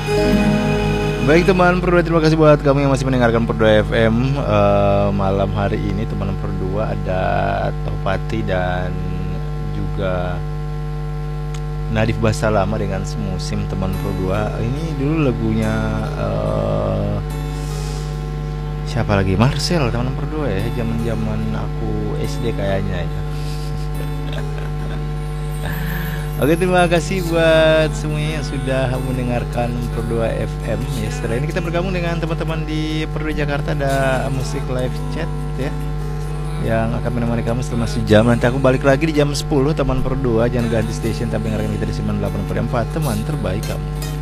Baik teman Pro 2, terima kasih buat kamu yang masih mendengarkan Pro 2 FM. Malam hari ini teman Pro 2 ada Tohpati dan juga Nadif Basalama dengan Semusim teman Pro 2. Ini dulu lagunya siapa lagi? Marcel teman Pro 2 ya, zaman-zaman aku SD kayaknya ya. Oke, terima kasih buat semuanya yang sudah mendengarkan Pro 2 FM ya. Setelah ini kita bergabung dengan teman-teman di Pro 2 Jakarta, ada musik live chat ya yang akan menemani kamu selama sejam. Nanti aku balik lagi di jam 10 teman Pro 2. Jangan ganti station tapi dengarkan kita di 98.4, teman terbaik kamu.